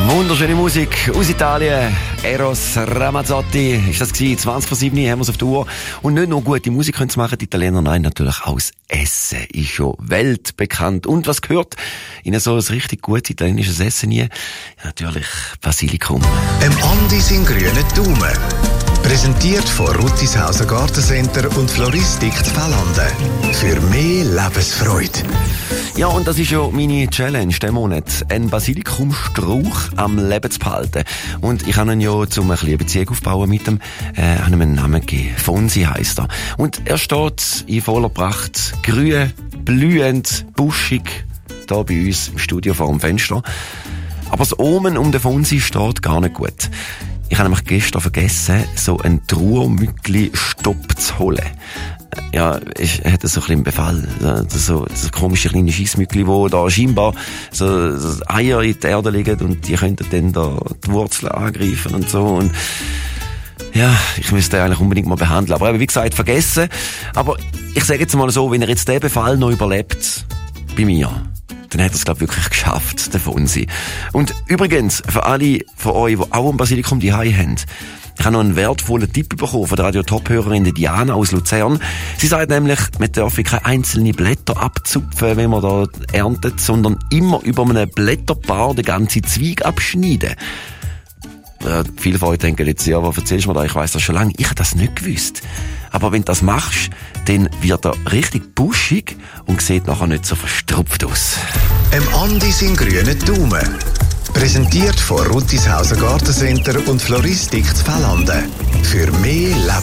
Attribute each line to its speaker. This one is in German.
Speaker 1: Wunderschöne Musik aus Italien. Eros Ramazzotti ist das gewesen. 20 vor 7 haben wir es auf der Uhr. Und nicht nur gute Musik können zu machen, die Italiener, nein, natürlich auch das Essen ist schon weltbekannt. Und was gehört in so ein richtig gutes italienisches Essen hier? Ja, natürlich Basilikum.
Speaker 2: Andi sein grünen Daumen. Präsentiert von Ruttishauser Gartencenter und Floristik Z'Fallande. Für mehr Lebensfreude.
Speaker 1: Ja, und das ist ja meine Challenge diesen Monat. Einen Basilikumstrauch am Leben zu behalten. Und ich habe ihn ja, um ein bisschen eine Beziehung aufzubauen mit ihm, habe ihm einen Namen gegeben. Fonsi heisst er. Und er steht in voller Pracht, grün, blühend, buschig, da bei uns im Studio vor dem Fenster. Aber das Omen um den Fonsi steht gar nicht gut. Ich habe nämlich gestern vergessen, so einen Trauermückli-Stopp zu holen. Ja, ich hatte so ein bisschen einen Befall. So komische kleine Scheissmückli, wo da scheinbar so Eier in die Erde liegen und die könnten dann da die Wurzeln angreifen und so. Und ja, ich müsste den eigentlich unbedingt mal behandeln. Aber wie gesagt, vergessen. Aber ich sage jetzt mal so, wenn er jetzt den Befall noch überlebt, bei mir, dann hat er es, glaube ich, wirklich geschafft, der Fonsi. Und übrigens, für alle von euch, die auch ein Basilikum daheim haben, ich habe noch einen wertvollen Tipp bekommen von der Radio-Top-Hörerin Diana aus Luzern. Sie sagt nämlich, man darf keine einzelnen Blätter abzupfen, wenn man da erntet, sondern immer über einem Blätterpaar den ganzen Zweig abschneiden. Viele von euch denken jetzt, ja, was erzählst du mir da? Ich weiss das schon lange. Ich habe das nicht gewusst. Aber wenn du das machst, dann wird er richtig buschig und sieht nachher nicht so verstrupft aus.
Speaker 2: Andi sein grünen Daumen. Präsentiert von Ruttishauser Gartencenter und Floristik Z'Fallande. Für mehr Leben.